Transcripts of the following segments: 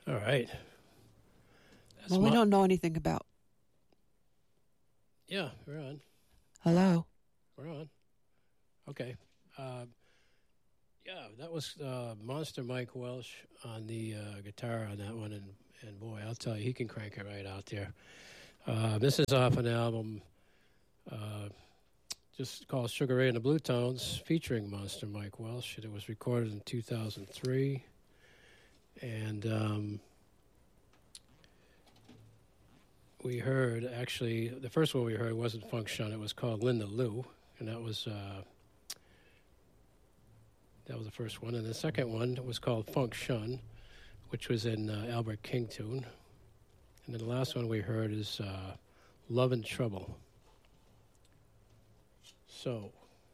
All right. That's Well, we don't know anything about. Yeah, we're on. Hello. We're on. Okay. Yeah, that was Monster Mike Welsh on the guitar on that one, and boy, I'll tell you, he can crank it right out there. This is off an album just called Sugar Ray and the Blue Tones, featuring Monster Mike Welsh. It was recorded in 2003, and we heard, actually, the first one we heard wasn't Funk Shun, it was called Linda Lou, and that was the first one. And the second one was called Funk Shun, which was in Albert King tune. And then the last one we heard is Love and Trouble. So,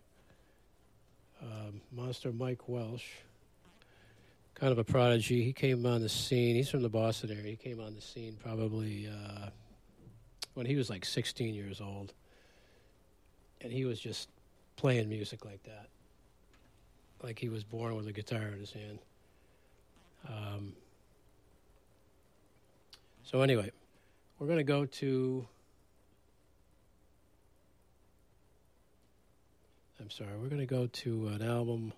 Monster Mike Welsh, kind of a prodigy. He came on the scene. He's from the Boston area. He came on the scene probably when he was like 16 years old. And he was just playing music like that. Like he was born with a guitar in his hand. So anyway, we're going to go to... we're going to go to an album...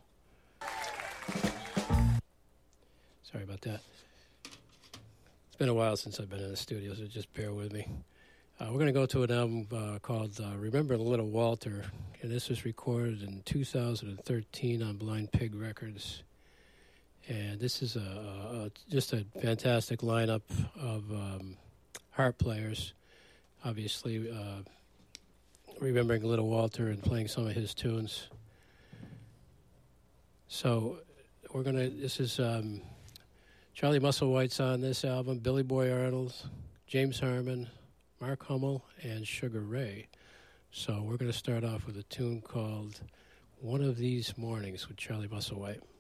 Sorry about that. It's been a while since I've been in the studio, so just bear with me. We're going to go to an album called Remember Little Walter, and this was recorded in 2013 on Blind Pig Records. And this is just a fantastic lineup of harp players, obviously remembering Little Walter and playing some of his tunes. So this is Charlie Musselwhite's on this album, Billy Boy Arnold, James Harmon, Mark Hummel, and Sugar Ray. So we're going to start off with a tune called One of These Mornings with Charlie Musselwhite.